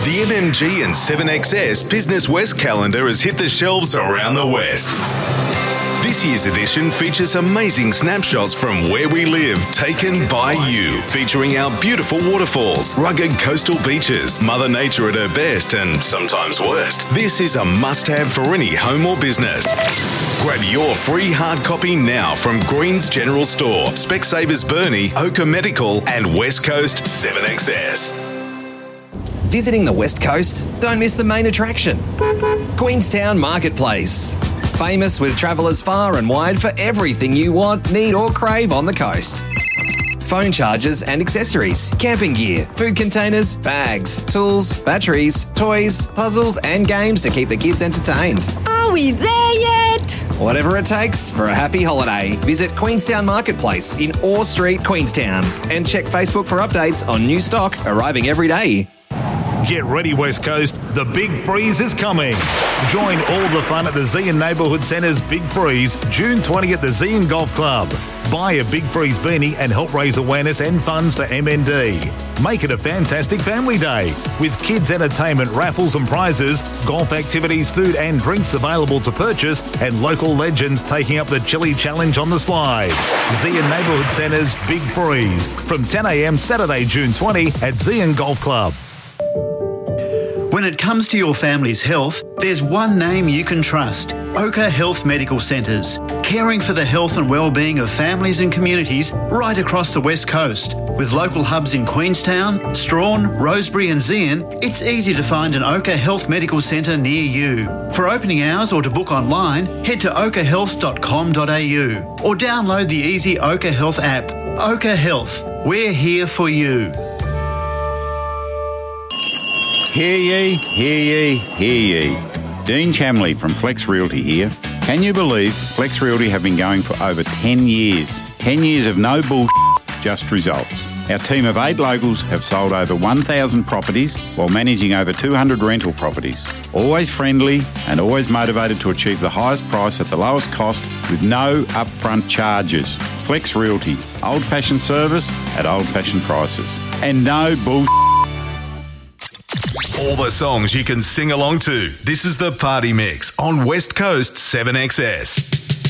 The MMG and 7XS Business West calendar has hit the shelves around the West. This year's edition features amazing snapshots from where we live, taken by you, featuring our beautiful waterfalls, rugged coastal beaches, Mother Nature at her best and sometimes worst. This is a must-have for any home or business. Grab your free hard copy now from Green's General Store, Specsavers Burnie, Oka Medical and West Coast 7XS. Visiting the West Coast? Don't miss the main attraction, Queenstown Marketplace. Famous with travellers far and wide for everything you want, need or crave on the coast. Phone chargers and accessories, camping gear, food containers, bags, tools, batteries, toys, puzzles and games to keep the kids entertained. Are we there yet? Whatever it takes for a happy holiday, visit Queenstown Marketplace in Orr Street, Queenstown, and check Facebook for updates on new stock arriving every day. Get ready, West Coast. The Big Freeze is coming. Join all the fun at the Zeehan Neighbourhood Centre's Big Freeze, June 20 at the Zeehan Golf Club. Buy a Big Freeze beanie and help raise awareness and funds for MND. Make it a fantastic family day with kids' entertainment, raffles and prizes, golf activities, food and drinks available to purchase, and local legends taking up the Chili Challenge on the slide. Zeehan Neighbourhood Centre's Big Freeze from 10 a.m. Saturday, June 20 at Zeehan Golf Club. When it comes to your family's health, there's one name you can trust: Oka Health Medical Centres, caring for the health and well-being of families and communities right across the West Coast. With local hubs in Queenstown, Strawn, Rosebery and Zeehan, it's easy to find an Oka Health Medical Centre near you. For opening hours or to book online, head to okahealth.com.au or download the easy Oka Health app. Oka Health, we're here for you. Hear ye, hear ye, hear ye. Dean Chamley from Flex Realty here. Can you believe Flex Realty have been going for over 10 years? 10 years of no bullshit, just results. Our team of 8 locals have sold over 1,000 properties while managing over 200 rental properties. Always friendly and always motivated to achieve the highest price at the lowest cost with no upfront charges. Flex Realty, old-fashioned service at old-fashioned prices. And no bullshit. All the songs you can sing along to. This is the Party Mix on West Coast 7XS.